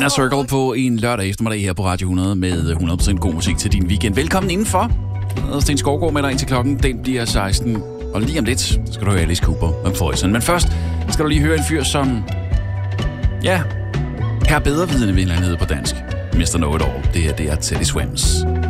Inner Circle på en lørdag eftermiddag her på Radio 100 med 100% god musik til din weekend. Velkommen indenfor. Sten Skovgaard med dig indtil klokken. Den bliver 16. Og lige om lidt skal du høre Alice Cooper med Poison. Men først skal du lige høre en fyr, som... Ja, her bedrevidende vil han hedde på dansk. Mr. Know It All. Det er Teddy Swims.